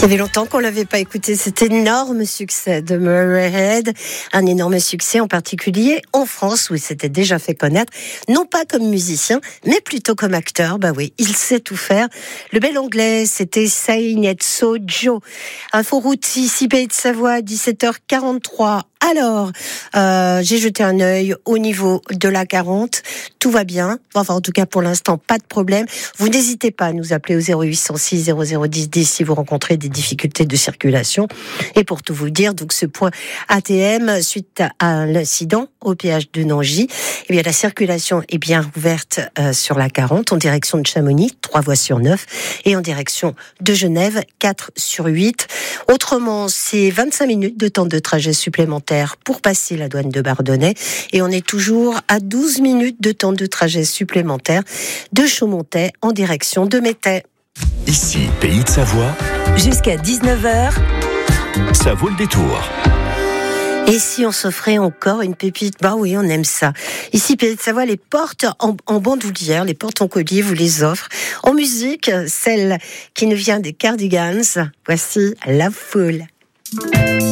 Il y avait longtemps qu'on l'avait pas écouté, cet énorme succès de Murray Head, un énorme succès en particulier en France où il s'était déjà fait connaître, non pas comme musicien, mais plutôt comme acteur. Bah oui, il sait tout faire. Le bel anglais, c'était Saying It So Joe. Inforoute ici, Pays de Savoie, 17h43. Alors, j'ai jeté un œil au niveau de la 40. Tout va bien. Enfin, en tout cas, pour l'instant, pas de problème. Vous n'hésitez pas à nous appeler au 0806 0010 10 si vous rencontrez des difficultés de circulation. Et pour tout vous dire, donc, ce point ATM, suite à l'incident au péage de Nangy, eh bien, la circulation est bien ouverte sur la 40 en direction de Chamonix, 3 voies sur 9, et en direction de Genève, 4 sur 8. Autrement, c'est 25 minutes de temps de trajet supplémentaire pour passer la douane de Bardonnay, et on est toujours à 12 minutes de temps de trajet supplémentaire de Chaumontet en direction de Métais. Ici, Pays de Savoie. Jusqu'à 19h. Ça vaut le détour. Et si on s'offrait encore une pépite? Bah oui, on aime ça. Ici, Pays de Savoie, les portes en bandoulière, les portes en collier vous les offre. En musique, celle qui nous vient des Cardigans. Voici La Foule.